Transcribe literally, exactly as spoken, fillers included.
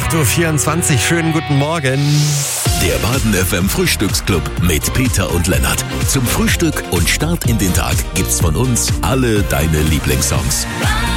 acht Uhr vierundzwanzig, schönen guten Morgen. Der Baden F M Frühstücksclub mit Peter und Lennart. Zum Frühstück und Start in den Tag gibt's von uns alle deine Lieblingssongs.